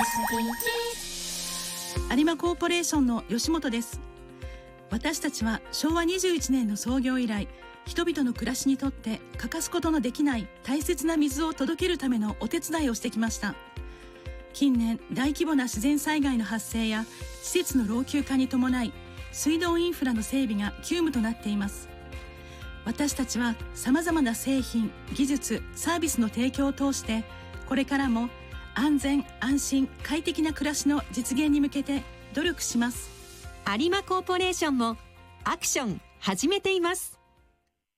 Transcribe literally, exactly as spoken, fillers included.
有馬コーポレーションの吉本です。私たちはしょうわにじゅういちねんの創業以来、人々の暮らしにとって欠かすことのできない大切な水を届けるためのお手伝いをしてきました。近年、大規模な自然災害の発生や施設の老朽化に伴い、水道インフラの整備が急務となっています。私たちは様々な製品、技術、サービスの提供を通して、これからも安全・安心・快適な暮らしの実現に向けて努力します。 有馬コーポレーションもアクション始めています。